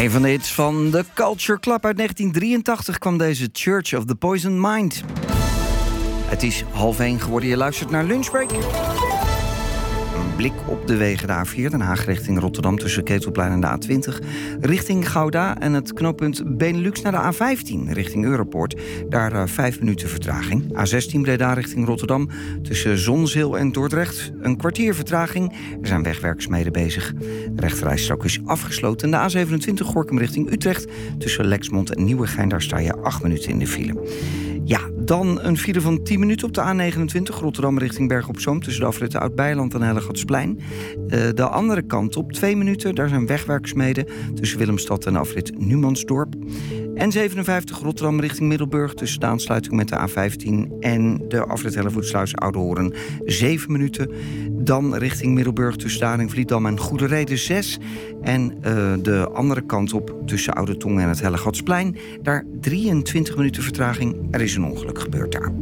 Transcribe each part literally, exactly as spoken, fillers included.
Een van de hits van The Culture Club uit negentien drieëntachtig kwam deze Church of the Poisoned Mind. Het is half één geworden, je luistert naar Lunchbreak. Een blik op de wegen, de A vier, Den Haag richting Rotterdam tussen Ketelplein en de A twintig. Richting Gouda en het knooppunt Benelux naar de A vijftien richting Europoort. Daar uh, vijf minuten vertraging. A zestien Breda richting Rotterdam tussen Zonzeel en Dordrecht. Een kwartier vertraging. Er zijn wegwerkzaamheden bezig. De rechterrijstrook is afgesloten. En de A zevenentwintig Gorinchem richting Utrecht tussen Lexmond en Nieuwegein. Daar sta je acht minuten in de file. Ja, dan een file van tien minuten op de A negenentwintig... Rotterdam richting Bergen op Zoom tussen de afritten Oud-Beiland en Hellegatsplein. Uh, de andere kant op, twee minuten, daar zijn wegwerkzaamheden... tussen Willemstad en afrit Numansdorp. N zevenenvijftig Rotterdam richting Middelburg... tussen de aansluiting met de A vijftien en de afrit Hellevoetsluis Oudehoorn. zeven minuten. Dan richting Middelburg tussen Daring-Vlietdam en Goederede zes. En uh, de andere kant op tussen Oude Tong en het Hellegatsplein. Daar drieëntwintig minuten vertraging. Er is een ongeluk gebeurd daar.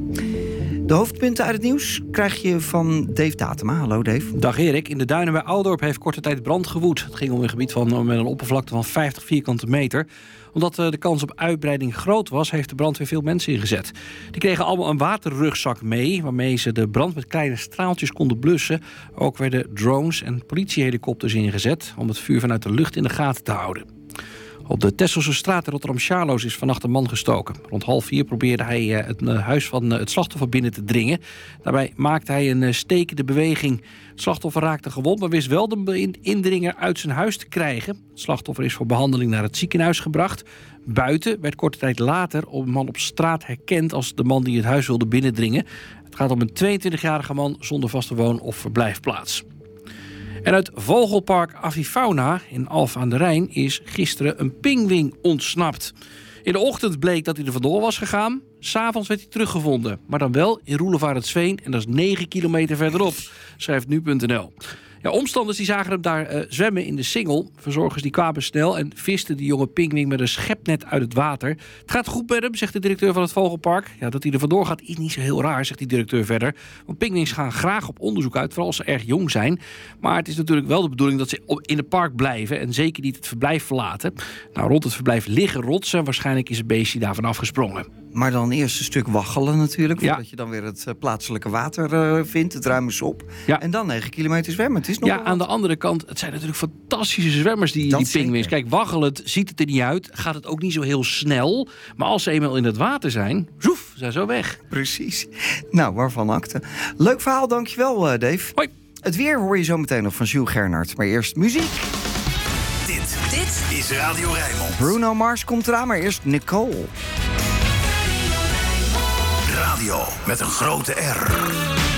De hoofdpunten uit het nieuws krijg je van Dave Tatema. Hallo Dave. Dag Erik. In de duinen bij Oudorp heeft korte tijd brand gewoed. Het ging om een gebied van, met een oppervlakte van vijftig vierkante meter. Omdat de kans op uitbreiding groot was, heeft de brandweer veel mensen ingezet. Die kregen allemaal een waterrugzak mee, waarmee ze de brand met kleine straaltjes konden blussen. Ook werden drones en politiehelikopters ingezet om het vuur vanuit de lucht in de gaten te houden. Op de Tesselse straat in Rotterdam-Charloes is vannacht een man gestoken. Rond half vier probeerde hij het huis van het slachtoffer binnen te dringen. Daarbij maakte hij een stekende beweging. Het slachtoffer raakte gewond, maar wist wel de indringer uit zijn huis te krijgen. Het slachtoffer is voor behandeling naar het ziekenhuis gebracht. Buiten werd korte tijd later een man op straat herkend als de man die het huis wilde binnendringen. Het gaat om een tweeëntwintigjarige man zonder vaste woon- of verblijfplaats. En uit vogelpark Avifauna in Alphen aan de Rijn is gisteren een pinguïn ontsnapt. In de ochtend bleek dat hij er vandoor was gegaan. 'S Avonds werd hij teruggevonden. Maar dan wel in Roelevaretsveen en dat is negen kilometer verderop, schrijft nu punt n l. Ja, omstanders die zagen hem daar uh, zwemmen in de Singel. Verzorgers die kwamen snel en visten die jonge pinguïn met een schepnet uit het water. Het gaat goed met hem, zegt de directeur van het vogelpark. Ja, dat hij er vandoor gaat is niet zo heel raar, zegt die directeur verder. Want pinguïns gaan graag op onderzoek uit, vooral als ze erg jong zijn. Maar het is natuurlijk wel de bedoeling dat ze in het park blijven en zeker niet het verblijf verlaten. Nou, rond het verblijf liggen rotsen. Waarschijnlijk is het beestje daarvan afgesprongen. Maar dan eerst een stuk waggelen natuurlijk, voordat ja. je dan weer het uh, plaatselijke water uh, vindt, het ruim is op. Ja. En dan negen kilometer zwemmen. Het is nog ja, aan de andere kant, het zijn natuurlijk fantastische zwemmers, die, die pinguïns. Kijk, waggelend ziet het er niet uit, gaat het ook niet zo heel snel. Maar als ze eenmaal in het water zijn, zoef, zijn ze zo weg. Precies. Nou, waarvan akte. Leuk verhaal, dankjewel uh, Dave. Hoi. Het weer hoor je zo meteen nog van Jules Gernard. Maar eerst muziek. Dit, dit is Radio Rijnmond. Bruno Mars komt eraan, maar eerst Nicole. Radio met een grote R.